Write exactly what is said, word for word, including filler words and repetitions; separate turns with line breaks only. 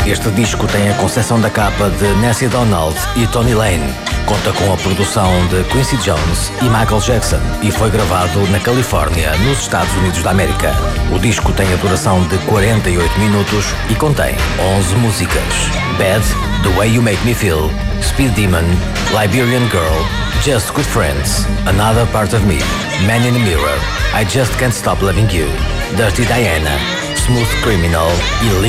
Este disco tem a concepção da capa de Nancy Donald e Tony Lane. Conta com a produção de Quincy Jones e Michael Jackson e foi gravado na Califórnia, nos Estados Unidos da América. O disco tem a duração de quarenta e oito minutos e contém onze músicas: Bad, The Way You Make Me Feel, Speed Demon, Liberian Girl, Just Good Friends, Another Part of Me, Man in the Mirror, I Just Can't Stop Loving You, Dirty Diana, Smooth Criminal e